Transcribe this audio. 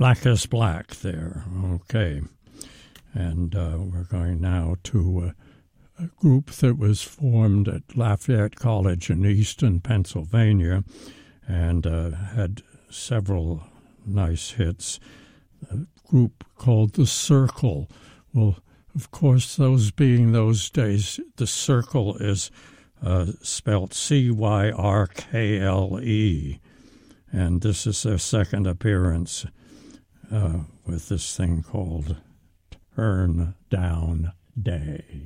Black is Black there. Okay. And we're going now to a group that was formed at Lafayette College in Easton, Pennsylvania, and had several nice hits. A group called The Circle. Well, of course, those being those days, The Circle is spelled Cyrkle. And this is their second appearance with this thing called Turn Down Day.